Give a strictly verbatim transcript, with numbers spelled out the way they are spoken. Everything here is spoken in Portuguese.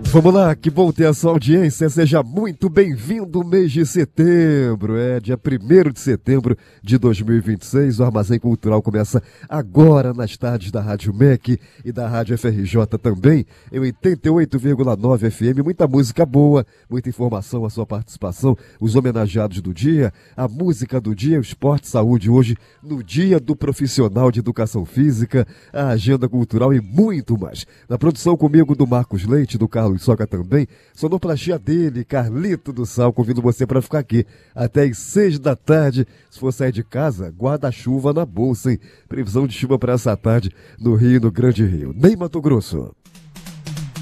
Vamos lá, que bom ter a sua audiência, seja muito bem-vindo mês de setembro, é dia primeiro de setembro de dois mil e vinte e seis, o Armazém Cultural começa agora nas tardes da Rádio M E C e da Rádio F R J também, em oitenta e oito vírgula nove F M, muita música boa, muita informação, a sua participação, os homenageados do dia, a música do dia, o esporte e saúde hoje no dia do profissional de educação física, a agenda cultural e muito mais. Na produção comigo do Marcos Leite, do Carlos Soca também, sonoplastia dele, Carlito do Sal, convido você para ficar aqui até às seis da tarde. Se for sair de casa, guarda-chuva na bolsa, hein? Previsão de chuva para essa tarde no Rio, no Grande Rio. Nem Mato Grosso.